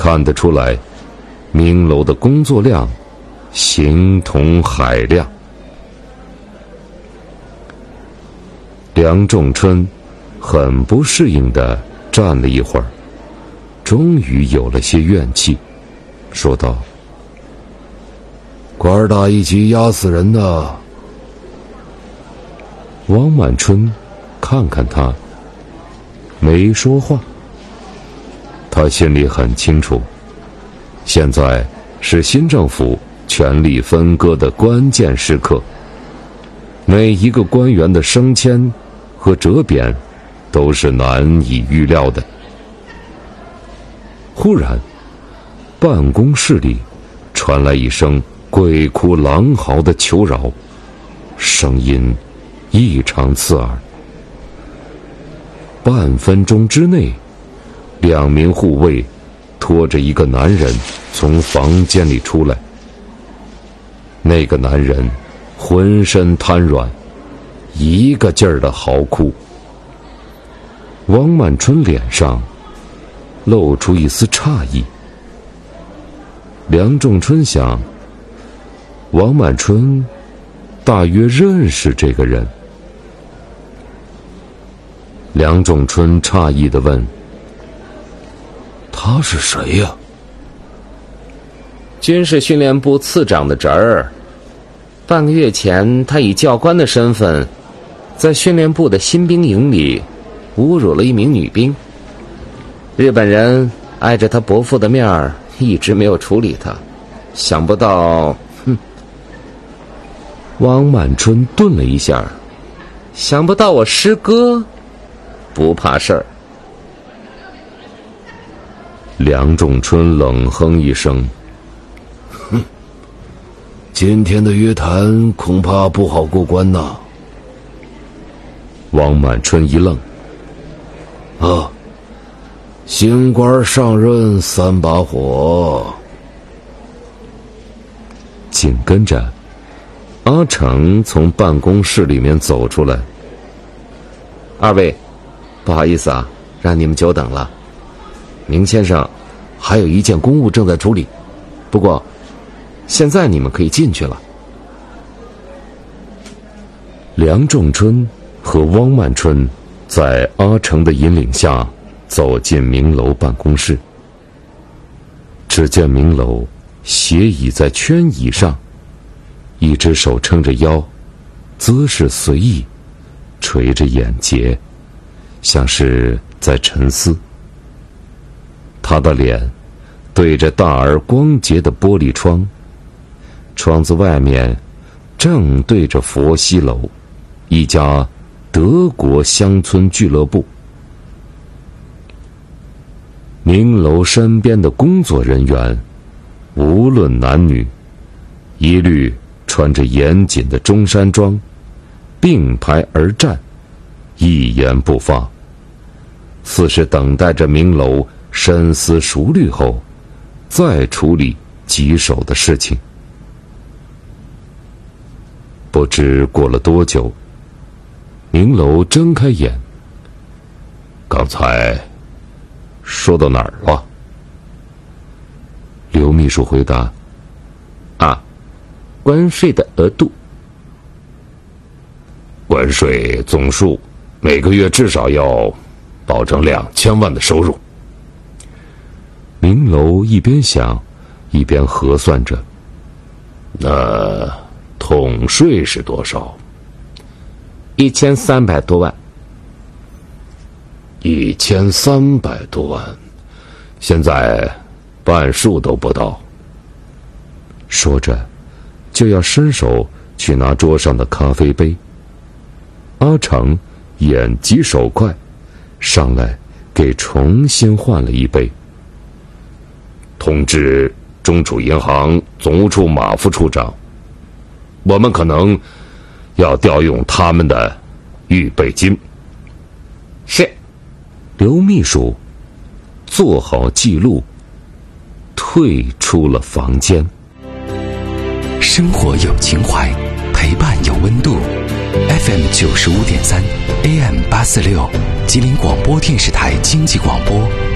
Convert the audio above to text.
看得出来，明楼的工作量形同海量。梁仲春很不适应地站了一会儿，终于有了些怨气，说道： 官大一级压死人的。 王满春看看他，没说话。他心里很清楚，现在是新政府权力分割的关键时刻，每一个官员的升迁和折贬都是难以预料的。忽然，办公室里传来一声鬼哭狼嚎的求饶，声音异常刺耳。半分钟之内，2名护卫拖着一个男人从房间里出来。那个男人浑身瘫软，一个劲儿的嚎哭。王满春脸上露出一丝诧异。梁仲春想，王满春大约认识这个人。梁仲春诧异地问： 他是谁呀？ 军事训练部次长的侄儿。半个月前，他以教官的身份，在训练部的新兵营里侮辱了一名女兵。日本人碍着他伯父的面儿，一直没有处理他。想不到， 王满春顿了一下， 想不到我师哥不怕事儿。 梁仲春冷哼一声： 今天的约谈恐怕不好过关呐。 王满春一愣： 新官上任3把火。 紧跟着，阿成从办公室里面走出来： 二位，不好意思啊，让你们久等了。明先生还有一件公务正在处理，不过现在你们可以进去了。 梁仲春和汪曼春在阿成的引领下走进明楼办公室。只见明楼斜倚在圈椅上，一只手撑着腰，姿势随意，垂着眼睫，像是在沉思。他的脸对着大而光洁的玻璃窗，窗子外面正对着佛西楼，一家德国乡村俱乐部。明楼身边的工作人员无论男女，一律穿着严谨的中山装，并排而站，一言不发，似是等待着明楼深思熟虑后再处理棘手的事情。不知过了多久，明楼睁开眼： 刚才说到哪儿了？ 刘秘书回答： 关税的额度。 关税总数每个月至少要保证2000万的收入。 明楼一边想一边核算着： 那统税是多少 ？1300多万。 1300多万，现在半数都不到。 说着就要伸手去拿桌上的咖啡杯。阿成眼疾手快，上来给重新换了一杯。 通知中储银行总务处马副处长，我们可能要调用他们的预备金。 是。 刘秘书做好记录，退出了房间。 生活有情怀，陪伴有温度。FM 95.3 AM 846，吉林广播电视台经济广播。